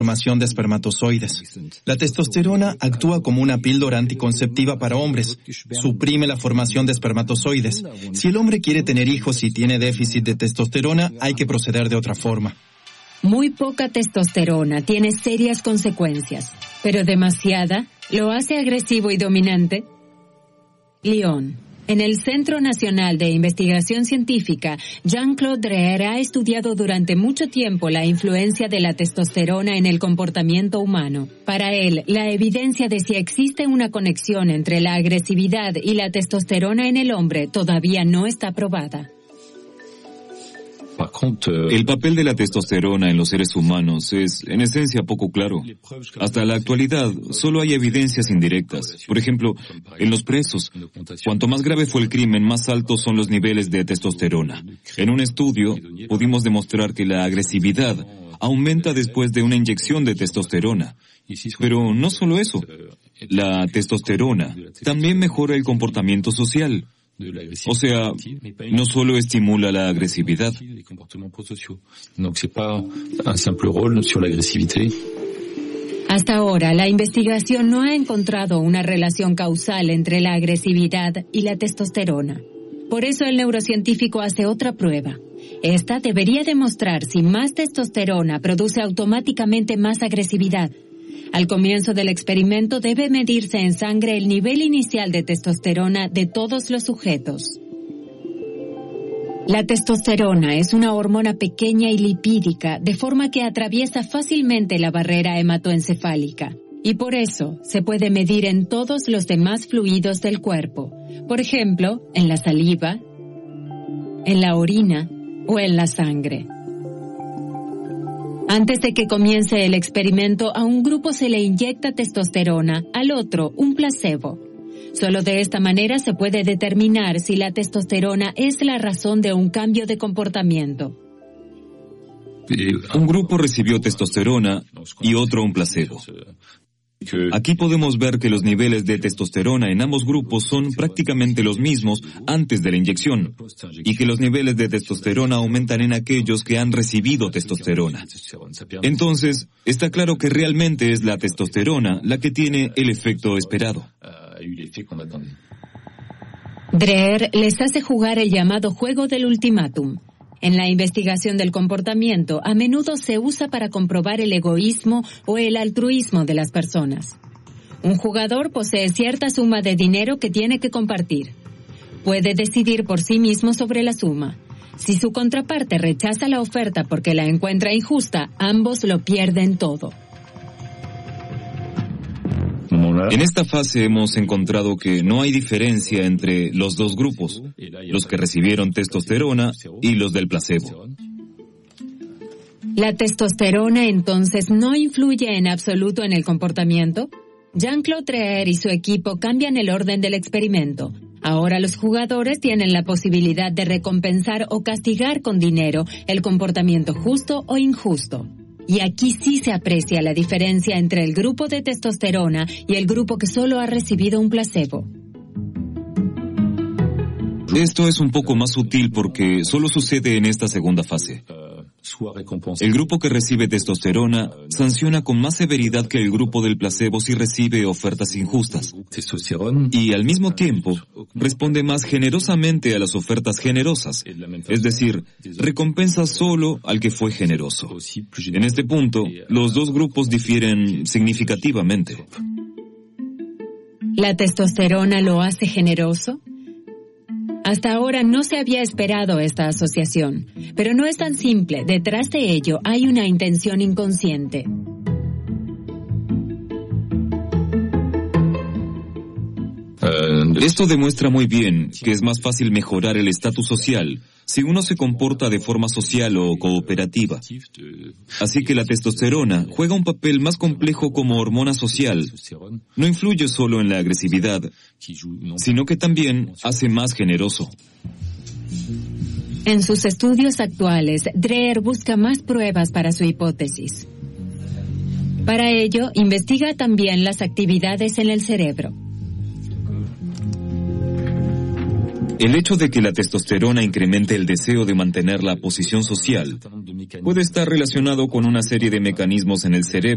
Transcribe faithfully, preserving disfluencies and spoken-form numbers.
formación de espermatozoides. La testosterona actúa como una píldora anticonceptiva para hombres. Suprime la formación de espermatozoides. Si el hombre quiere tener hijos y tiene déficit de testosterona, hay que proceder de otra forma. Muy poca testosterona tiene serias consecuencias, pero demasiada lo hace agresivo y dominante. Lyon. En el Centro Nacional de Investigación Científica, Jean-Claude Dreher ha estudiado durante mucho tiempo la influencia de la testosterona en el comportamiento humano. Para él, la evidencia de si existe una conexión entre la agresividad y la testosterona en el hombre todavía no está probada. El papel de la testosterona en los seres humanos es, en esencia, poco claro. Hasta la actualidad, solo hay evidencias indirectas. Por ejemplo, en los presos, cuanto más grave fue el crimen, más altos son los niveles de testosterona. En un estudio, pudimos demostrar que la agresividad aumenta después de una inyección de testosterona. Pero no solo eso. La testosterona también mejora el comportamiento social. O sea, no solo estimula la agresividad. Hasta ahora, la investigación no ha encontrado una relación causal entre la agresividad y la testosterona. Por eso el neurocientífico hace otra prueba. Esta debería demostrar si más testosterona produce automáticamente más agresividad. Al comienzo del experimento debe medirse en sangre el nivel inicial de testosterona de todos los sujetos. La testosterona es una hormona pequeña y lipídica, de forma que atraviesa fácilmente la barrera hematoencefálica, y por eso se puede medir en todos los demás fluidos del cuerpo, por ejemplo, en la saliva, en la orina o en la sangre. Antes de que comience el experimento, a un grupo se le inyecta testosterona, al otro un placebo. Solo de esta manera se puede determinar si la testosterona es la razón de un cambio de comportamiento. Un grupo recibió testosterona y otro un placebo. Aquí podemos ver que los niveles de testosterona en ambos grupos son prácticamente los mismos antes de la inyección, y que los niveles de testosterona aumentan en aquellos que han recibido testosterona. Entonces, está claro que realmente es la testosterona la que tiene el efecto esperado. Dreher les hace jugar el llamado juego del ultimátum. En la investigación del comportamiento, a menudo se usa para comprobar el egoísmo o el altruismo de las personas. Un jugador posee cierta suma de dinero que tiene que compartir. Puede decidir por sí mismo sobre la suma. Si su contraparte rechaza la oferta porque la encuentra injusta, ambos lo pierden todo. En esta fase hemos encontrado que no hay diferencia entre los dos grupos, los que recibieron testosterona y los del placebo. ¿La testosterona entonces no influye en absoluto en el comportamiento? Jean-Claude Dreher y su equipo cambian el orden del experimento. Ahora los jugadores tienen la posibilidad de recompensar o castigar con dinero el comportamiento justo o injusto. Y aquí sí se aprecia la diferencia entre el grupo de testosterona y el grupo que solo ha recibido un placebo. Esto es un poco más sutil porque solo sucede en esta segunda fase. El grupo que recibe testosterona sanciona con más severidad que el grupo del placebo si recibe ofertas injustas. Y al mismo tiempo, responde más generosamente a las ofertas generosas. Es decir, recompensa solo al que fue generoso. En este punto, los dos grupos difieren significativamente. ¿La testosterona lo hace generoso? Hasta ahora no se había esperado esta asociación, pero no es tan simple. Detrás de ello hay una intención inconsciente. Esto demuestra muy bien que es más fácil mejorar el estatus social si uno se comporta de forma social o cooperativa. Así que la testosterona juega un papel más complejo como hormona social. No influye solo en la agresividad, sino que también hace más generoso. En sus estudios actuales, Dreher busca más pruebas para su hipótesis. Para ello, investiga también las actividades en el cerebro. El hecho de que la testosterona incremente el deseo de mantener la posición social puede estar relacionado con una serie de mecanismos en el cerebro